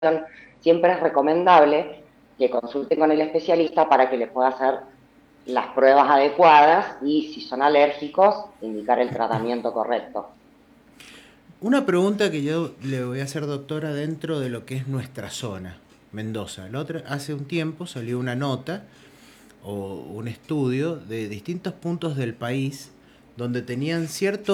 siempre es recomendable que consulten con el especialista para que les pueda hacer las pruebas adecuadas y, si son alérgicos, indicar el tratamiento correcto. Una pregunta que yo le voy a hacer, doctora, dentro de lo que es nuestra zona, Mendoza. Hace un tiempo salió una nota o un estudio de distintos puntos del país donde tenían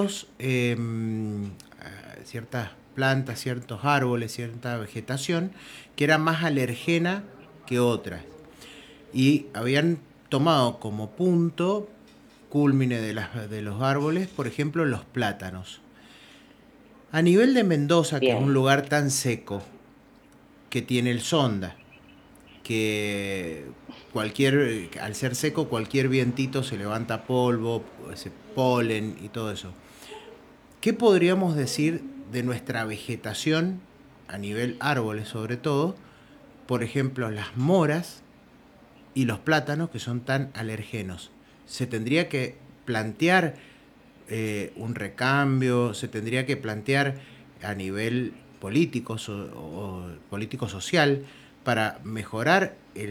ciertas plantas, ciertos árboles, cierta vegetación que era más alergena que otras. Y habían tomado como punto culmine de los árboles, por ejemplo, los plátanos. A nivel de Mendoza, que es un Bien, lugar tan seco, que tiene el Sonda, que al ser seco, cualquier vientito se levanta polvo, ese polen y todo eso. ¿Qué podríamos decir de nuestra vegetación a nivel árboles sobre todo? Por ejemplo, las moras y los plátanos que son tan alergenos. Se tendría que plantear un recambio, se tendría que plantear a nivel político o político social para mejorar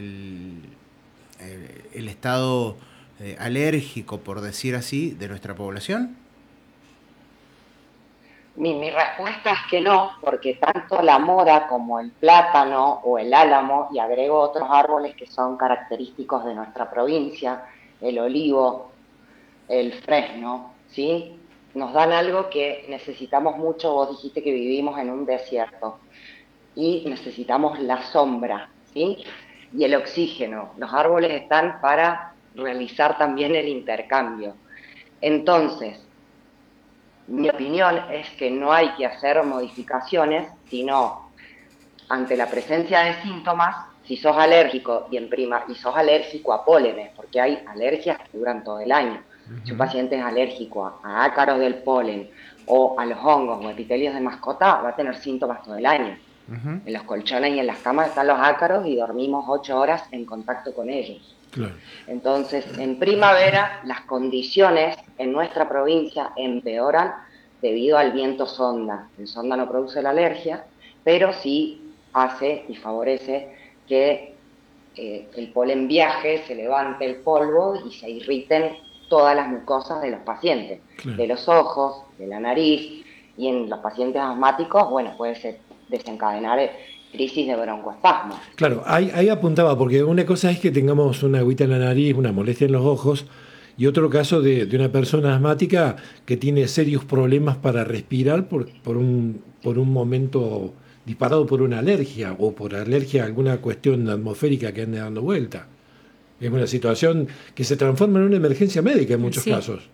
el estado alérgico, por decir así, de nuestra población. mi respuesta es que no, porque tanto la mora como el plátano o el álamo, y agrego otros árboles que son característicos de nuestra provincia, el olivo, el fresno, ¿sí? Nos dan algo que necesitamos mucho. Vos dijiste que vivimos en un desierto y necesitamos la sombra, ¿sí? Y el oxígeno. Los árboles están para realizar también el intercambio. Entonces, mi opinión es que no hay que hacer modificaciones, sino ante la presencia de síntomas, si sos alérgico y sos alérgico a pólenes, porque hay alergias que duran todo el año. Si un paciente es alérgico a ácaros del polen o a los hongos o epitelios de mascota, va a tener síntomas todo el año. En los colchones y en las camas están los ácaros y dormimos 8 horas en contacto con ellos. Claro. Entonces, en primavera, las condiciones en nuestra provincia empeoran debido al viento sonda. El sonda no produce la alergia, pero sí hace y favorece que el polen viaje, se levante el polvo y se irriten todas las mucosas de los pacientes, Claro. de los ojos, de la nariz, y en los pacientes asmáticos, bueno, puede ser desencadenar crisis de broncoespasmo. Claro, ahí apuntaba, porque una cosa es que tengamos una agüita en la nariz, una molestia en los ojos, y otro caso de una persona asmática que tiene serios problemas para respirar por un momento disparado por una alergia o por alergia a alguna cuestión atmosférica que ande dando vuelta. Es una situación que se transforma en una emergencia médica en muchos Sí. casos.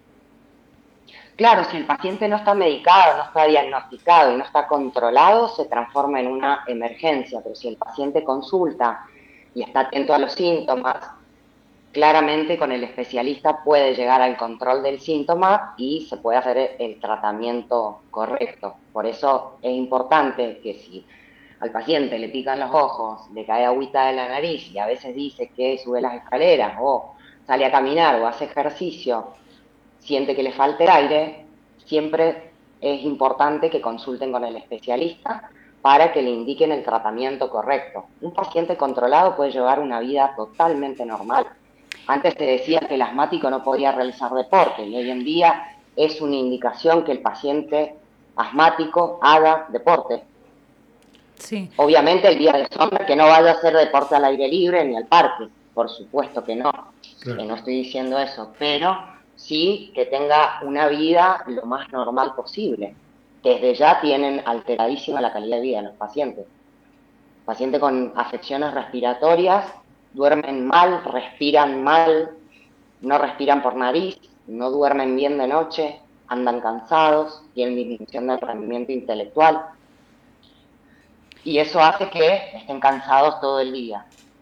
Claro, si el paciente no está medicado, no está diagnosticado y no está controlado, se transforma en una emergencia, pero si el paciente consulta y está atento a los síntomas, claramente con el especialista puede llegar al control del síntoma y se puede hacer el tratamiento correcto. Por eso es importante que, si al paciente le pican los ojos, le cae agüita de la nariz y a veces dice que sube las escaleras o sale a caminar o hace ejercicio, siente que le falta el aire, siempre es importante que consulten con el especialista para que le indiquen el tratamiento correcto. Un paciente controlado puede llevar una vida totalmente normal. Antes te decía que el asmático no podía realizar deporte y hoy en día es una indicación que el paciente asmático haga deporte. Sí. Obviamente el día de sombra que no vaya a hacer deporte al aire libre ni al parque, por supuesto que no, Claro. no estoy diciendo eso, pero sí que tenga una vida lo más normal posible. Desde ya tienen alteradísima la calidad de vida los pacientes. Pacientes con afecciones respiratorias duermen mal, respiran mal, no respiran por nariz, no duermen bien de noche, andan cansados, tienen disminución del rendimiento intelectual y eso hace que estén cansados todo el día.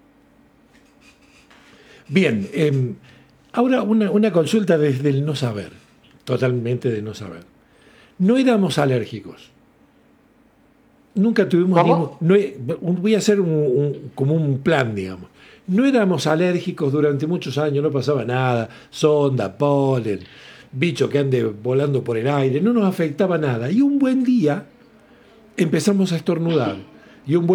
Bien, ahora una consulta desde el no saber, totalmente de no saber. No éramos alérgicos. Nunca tuvimos ningún... ¿Cómo? Voy a hacer como un plan, digamos. No éramos alérgicos durante muchos años, no pasaba nada. Sonda, polen, bicho que ande volando por el aire, no nos afectaba nada. Y un buen día empezamos a estornudar. y un